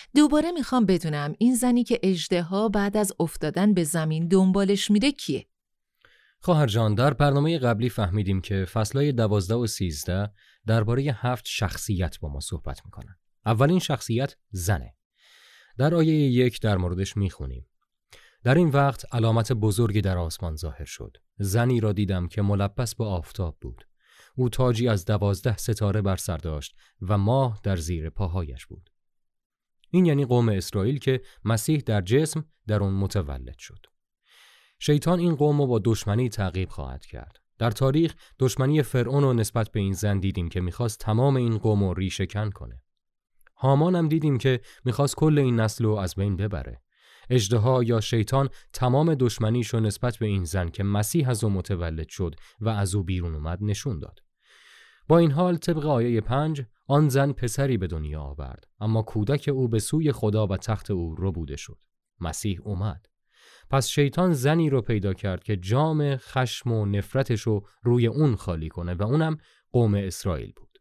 دوباره میخوام بدونم این زنی که اژدها بعد از افتادن به زمین دنبالش میره کیه؟ خواهر جان، در برنامه قبلی فهمیدیم که فصلای 12 و 13 درباره 7 شخصیت با ما صحبت میکنن. اولین شخصیت زنه. در آیه 1 در موردش میخونیم: در این وقت علامت بزرگی در آسمان ظاهر شد. زنی را دیدم که ملبس با آفتاب بود. او تاجی از 12 ستاره بر سر داشت و ماه در زیر پاهایش بود. این یعنی قوم اسرائیل که مسیح در جسم در اون متولد شد. شیطان این قوم رو با دشمنی تعقیب خواهد کرد. در تاریخ دشمنی فرعون رو نسبت به این زن دیدیم که میخواست تمام این قوم رو ریشه کن کنه. هامان هم دیدیم که میخواست کل این نسل رو از بین ببره. اژدها یا شیطان تمام دشمنیشو نسبت به این زن که مسیح از او متولد شد و از او بیرون اومد نشون داد. با این حال طبق آیه 5 آن زن پسری به دنیا آورد، اما کودک او به سوی خدا و تخت او ربوده شد. مسیح اومد. پس شیطان زنی رو پیدا کرد که جام خشم و نفرتش رو روی اون خالی کنه و اونم قوم اسرائیل بود.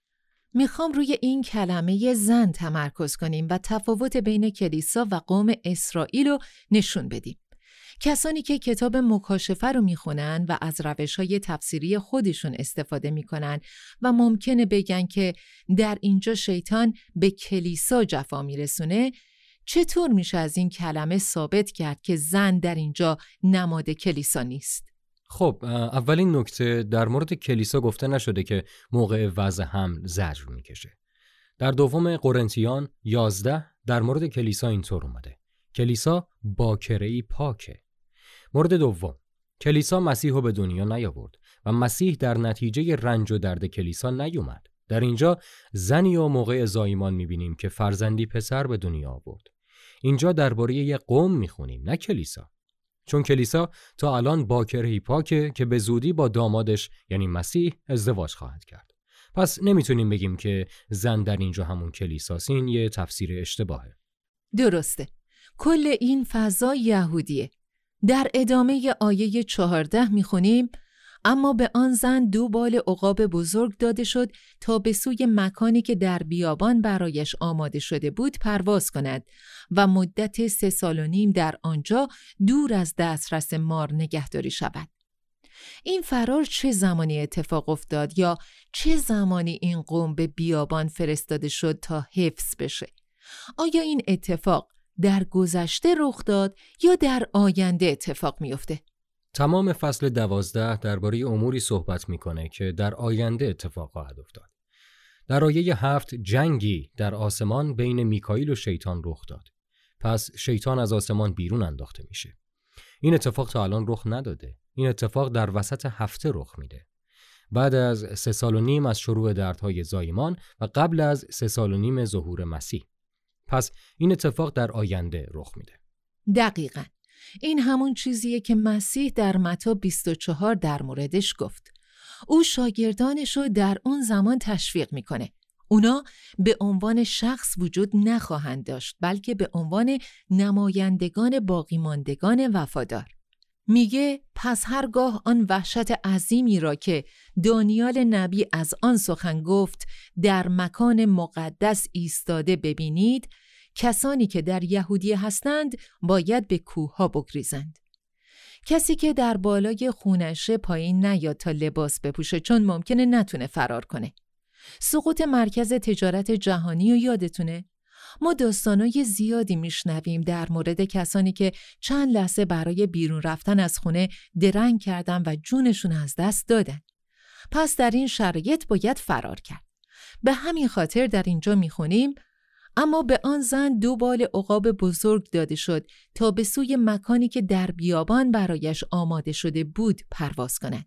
میخوام روی این کلمه زن تمرکز کنیم و تفاوت بین کلیسا و قوم اسرائیل رو نشون بدیم. کسانی که کتاب مکاشفه رو میخونن و از روش‌های تفسیری خودشون استفاده میکنن و ممکنه بگن که در اینجا شیطان به کلیسا جفا میرسونه، چطور میشه از این کلمه ثابت کرد که زن در اینجا نماد کلیسا نیست؟ خب اولین نکته، در مورد کلیسا گفته نشده که موقع وضع حمل زجر میکشه. در دوم قرنتیان 11 در مورد کلیسا اینطور اومده: کلیسا باکره‌ای پاکه. مورد دوم، کلیسا مسیح رو به دنیا نیاورد و مسیح در نتیجه رنج و درد کلیسا نیومد. در اینجا زنی و موقع زایمان میبینیم که فرزندی پسر به دنیا آورد. اینجا درباره یک قوم میخونیم، نه کلیسا. چون کلیسا تا الان باکره‌ای پاکه که به زودی با دامادش یعنی مسیح ازدواج خواهد کرد. پس نمیتونیم بگیم که زن در اینجا همون کلیساست. این یه تفسیر اشتباهه. درسته. کل این فضا یهودیه. در ادامه آیه 14 میخونیم: اما به آن زن 2 بال عقاب بزرگ داده شد تا به سوی مکانی که در بیابان برایش آماده شده بود پرواز کند و مدت 3 سال و نیم در آنجا دور از دسترس مار نگهداری شود. این فرار چه زمانی اتفاق افتاد یا چه زمانی این قوم به بیابان فرستاده شد تا حفظ بشه؟ آیا این اتفاق در گذشته رخ داد یا در آینده اتفاق میفته؟ تمام فصل 12 درباره اموری صحبت میکنه که در آینده اتفاق خواهد افتاد. در آیه 7 جنگی در آسمان بین میکائیل و شیطان رخ داد. پس شیطان از آسمان بیرون انداخته میشه. این اتفاق تا الان رخ نداده. این اتفاق در وسط هفته رخ میده. بعد از 3 سال و نیم از شروع دردهای زایمان و قبل از 3 سال و نیم ظهور مسیح. پس این اتفاق در آینده رخ میده. دقیقاً. این همون چیزیه که مسیح در متی 24 در موردش گفت. او شاگردانش رو در اون زمان تشویق میکنه. اونا به عنوان شخص وجود نخواهند داشت، بلکه به عنوان نمایندگان باقی ماندگان وفادار. میگه پس هرگاه آن وحشت عظیمی را که دانیال نبی از آن سخن گفت در مکان مقدس ایستاده ببینید، کسانی که در یهودیه هستند باید به کوه‌ها بگریزند. کسی که در بالای خونشه پایین نیاد تا لباس بپوشه، چون ممکنه نتونه فرار کنه. سقوط مرکز تجارت جهانی رو یادتونه؟ ما داستانای زیادی میشنویم در مورد کسانی که چند لحظه برای بیرون رفتن از خونه درنگ کردن و جونشون از دست دادن. پس در این شرایط باید فرار کرد. به همین خاطر در اینجا میخونیم: اما به آن زن 2 بال عقاب بزرگ داده شد تا به سوی مکانی که در بیابان برایش آماده شده بود پرواز کند.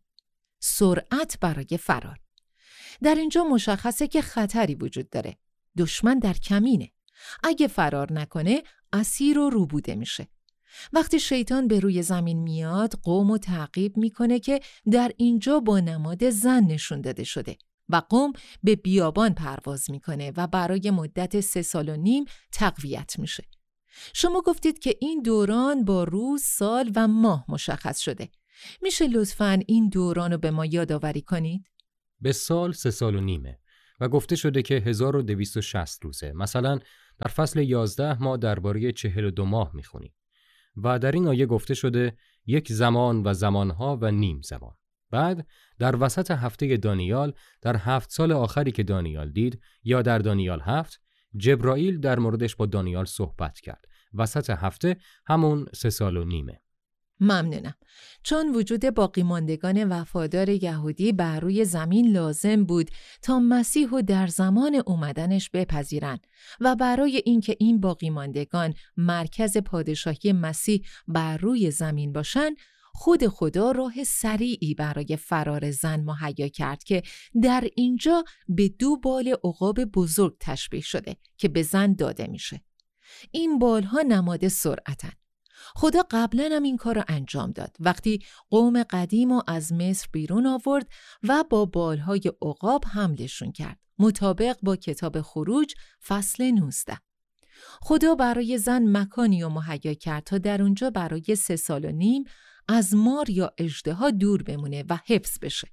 سرعت برای فرار. در اینجا مشخصه که خطری وجود داره. دشمن در کمینه. اگه فرار نکنه اسیر و روبوده میشه. وقتی شیطان به روی زمین میاد، قوم رو تعقیب میکنه که در اینجا با نماد زن نشون داده شده و قوم به بیابان پرواز میکنه و برای مدت 3 سال و نیم تقویت میشه. شما گفتید که این دوران با روز، سال و ماه مشخص شده. میشه لطفاً این دوران رو به ما یادآوری کنید؟ به سال 3 سال و نیمه. و گفته شده که 1260 روزه. مثلا در فصل 11 ما درباره 42 ماه میخونیم و در این آیه گفته شده یک زمان و زمانها و نیم زمان. بعد در وسط هفته دانیال، در 7 سال آخری که دانیال دید، یا در دانیال 7، جبرائیل در موردش با دانیال صحبت کرد. وسط هفته همون 3 سال و نیمه. ممنونم. چون وجود باقی ماندگان وفادار یهودی بر روی زمین لازم بود تا مسیح رو در زمان اومدنش بپذیرن و برای اینکه این باقی ماندگان مرکز پادشاهی مسیح بر روی زمین باشن، خود خدا راه سریعی برای فرار زن مهیا کرد که در اینجا به 2 بال عقاب بزرگ تشبیه شده که به زن داده میشه. این بالها نماد سرعتن. خدا قبلا هم این کار رو انجام داد وقتی قوم قدیم رو از مصر بیرون آورد و با بالهای عقاب حملشون کرد، مطابق با کتاب خروج فصل 19. خدا برای زن مکانی رو مهیا کرد تا در اونجا برای 3 سال و نیم از مار یا اژدها دور بمونه و حفظ بشه.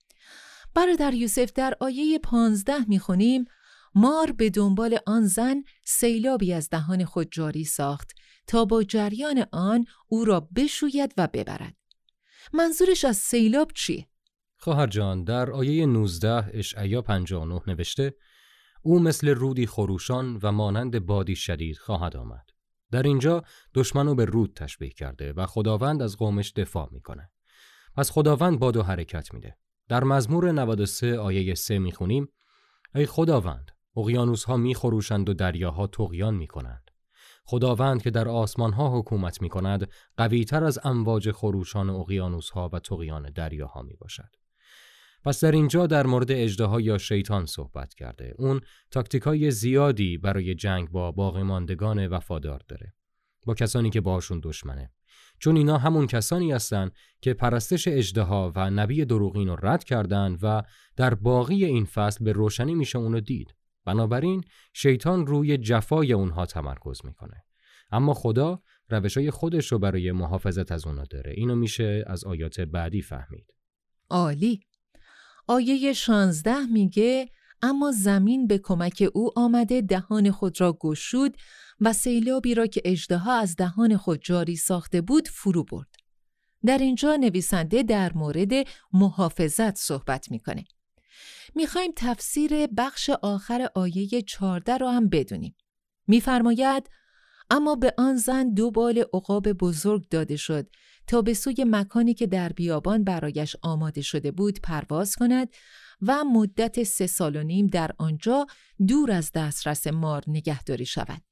برادر یوسف در آیه 15 میخونیم مار به دنبال آن زن سیلابی از دهان خود جاری ساخت تا با جریان آن او را بشوید و ببرد. منظورش از سیلاب چیه؟ خواهر جان، در آیه 19 اشعیا 59 نوشته او مثل رودی خروشان و مانند بادی شدید خواهد آمد. در اینجا دشمن رو به رود تشبیه کرده و خداوند از قومش دفاع میکنه. پس خداوند باد و حرکت میده. در مزمور 93 آیه 3 میخونیم ای خداوند، اقیانوس‌ها میخروشند و دریاها طغیان میکنند. خداوند که در آسمان‌ها حکومت میکند قوی‌تر از امواج خروشان اقیانوس‌ها و طغیان دریاها میباشد. پس در اینجا در مورد اژدها یا شیطان صحبت کرده. اون تاکتیکای زیادی برای جنگ با باقی ماندگان وفادار داره، با کسانی که باشون دشمنه، چون اینا همون کسانی هستن که پرستش اژدها و نبی دروغین رو رد کردن و در باقی این فصل به روشنی میشه اونو دید. بنابراین شیطان روی جفای اونها تمرکز میکنه، اما خدا روشای خودش رو برای محافظت از اونها داره. اینو میشه از آیات بعدی فهمید. عالی. آیه 16 میگه اما زمین به کمک او آمده دهان خود را گشود و سیلابی را که اژدها از دهان خود جاری ساخته بود فرو برد. در اینجا نویسنده در مورد محافظت صحبت میکنه. میخوایم تفسیر بخش آخر آیه 14 را هم بدونیم. میفرماید اما به آن زن 2 بال عقاب بزرگ داده شد تا به سوی مکانی که در بیابان برایش آماده شده بود پرواز کند و مدت 3 سال و نیم در آنجا دور از دسترس مار نگهداری شود.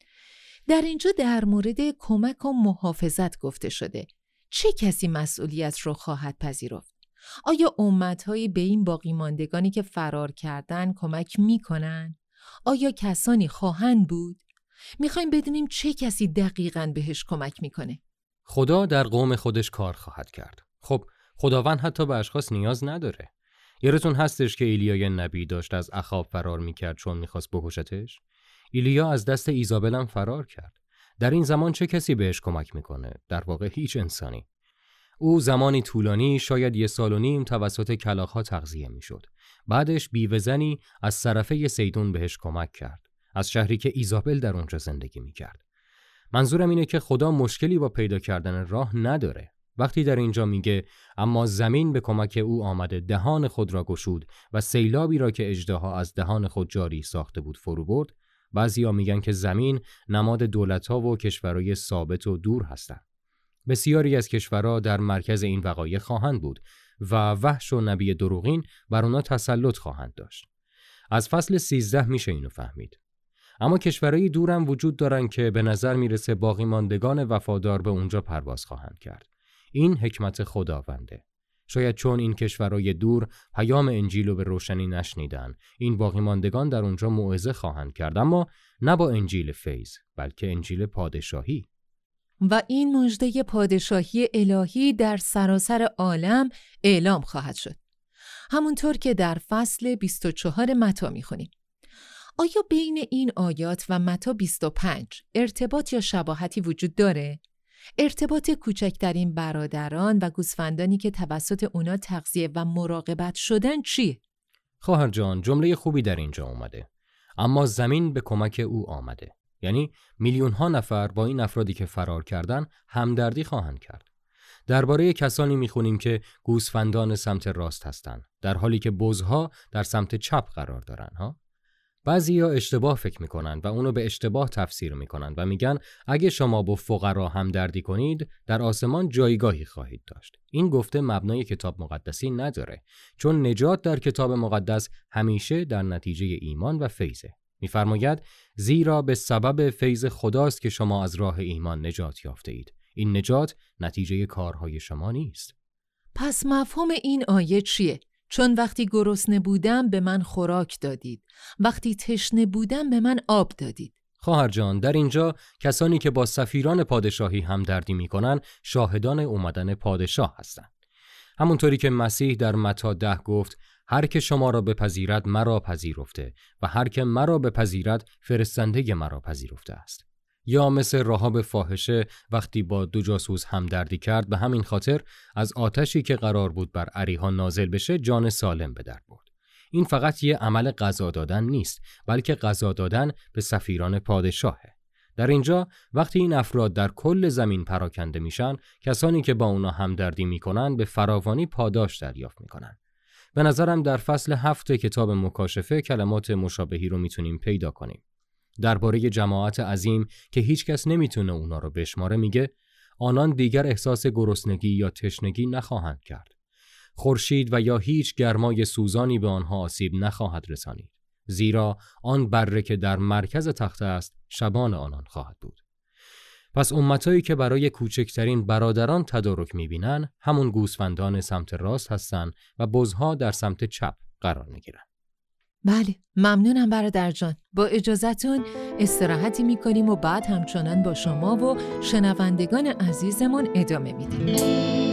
در اینجا در مورد کمک و محافظت گفته شده. چه کسی مسئولیت رو خواهد پذیرفت؟ آیا امت‌هایی به این باقی ماندگانی که فرار کردن کمک می‌کنن؟ آیا کسانی خواهند بود؟ می‌خوایم بدونیم چه کسی دقیقاً بهش کمک می‌کنه. خدا در قوم خودش کار خواهد کرد. خب خداوند حتی به اشخاص نیاز نداره. یادتون هستش که ایلیا نبی داشت از اخاب فرار می‌کرد چون می‌خواست بکشتش؟ ایلیا از دست ایزابل هم فرار کرد. در این زمان چه کسی بهش کمک می‌کنه؟ در واقع هیچ انسانی. او زمانی طولانی، شاید 1 سال و نیم توسط کلاغ‌ها تغذیه می‌شد. بعدش بیوه‌زنی از صرفه سیدون بهش کمک کرد، از شهری که ایزابل در اونجا زندگی می‌کرد. منظورم اینه که خدا مشکلی با پیدا کردن راه نداره. وقتی در اینجا میگه اما زمین به کمک او آمده دهان خود را گشود و سیلابی را که اژدها از دهان خود جاری ساخته بود فرو برد، بعضیا میگن که زمین نماد دولت‌ها و کشورهای ثابت و دور هستند. بسیاری از کشورها در مرکز این وقایع خواهند بود و وحش و نبی دروغین بر اونا تسلط خواهند داشت. از فصل 13 میشه اینو فهمید. اما کشورهای دورم وجود دارن که به نظر میرسه باقی ماندگان وفادار به اونجا پرواز خواهند کرد. این حکمت خداونده. شاید چون این کشورهای دور پیام انجیل رو به روشنی نشنیدن، این باقی ماندگان در اونجا موعظه خواهند کرد، اما نه با انجیل فیض، بلکه انجیل پادشاهی. و این مژده پادشاهی الهی در سراسر عالم اعلام خواهد شد. همونطور که در فصل 24 متی می‌خونیم. آیا بین این آیات و متی 25 ارتباط یا شباهتی وجود داره؟ ارتباط کوچکترین برادران و گوسفندانی که توسط اونا تغذیه و مراقبت شدن چیه؟ خواهر جان، جمله خوبی در اینجا اومده. اما زمین به کمک او آمده. یعنی میلیون ها نفر با این افرادی که فرار کردن همدردی خواهند کرد. درباره کسانی میخونیم که گوسفندان سمت راست هستند، در حالی که بزها در سمت چپ قرار دارن ها. بعضیا اشتباه فکر میکنن و اونو به اشتباه تفسیر میکنن و میگن اگه شما با فقرا همدردی کنید در آسمان جایگاهی خواهید داشت. این گفته مبنای کتاب مقدسی نداره، چون نجات در کتاب مقدس همیشه در نتیجه ایمان و فیضه. میفرماید زیرا به سبب فیض خداست که شما از راه ایمان نجات یافته اید. این نجات نتیجه کارهای شما نیست. پس مفهوم این آیه چیه؟ چون وقتی گرسنه بودم به من خوراک دادید، وقتی تشنه بودم به من آب دادید. خواهر جان، در اینجا کسانی که با سفیران پادشاهی همدردی میکنن شاهدان اومدن پادشاه هستند. همونطوری که مسیح در متی 10 گفت هر که شما را بپذیرد مرا پذیرفته و هر که مرا بپذیرد فرستنده مرا پذیرفته است. یا مثل راهاب فاحشه وقتی با 2 جاسوس همدردی کرد، به همین خاطر از آتشی که قرار بود بر اریحا نازل بشه جان سالم به در برد. این فقط یه عمل غذا دادن نیست، بلکه غذا دادن به سفیران پادشاهه. در اینجا وقتی این افراد در کل زمین پراکنده میشن، کسانی که با اونا همدردی میکنن به فراوانی پاداش دریافت میکنن. به نظرم در فصل 7 کتاب مکاشفه کلمات مشابهی رو میتونیم پیدا کنیم. درباره جماعت عظیم که هیچ کس نمیتونه اونا رو بشماره میگه آنان دیگر احساس گرسنگی یا تشنگی نخواهند کرد. خورشید و یا هیچ گرمای سوزانی به آنها آسیب نخواهد رسانید. زیرا آن بره که در مرکز تخته است شبان آنان خواهد بود. پس امتایی که برای کوچکترین برادران تدارک میبینن همون گوسفندان سمت راست هستن و بزها در سمت چپ قرار میگیرن. بله، ممنونم برادر جان. با اجازتون استراحتی میکنیم و بعد همچنان با شما و شنوندگان عزیزمون ادامه میدیم.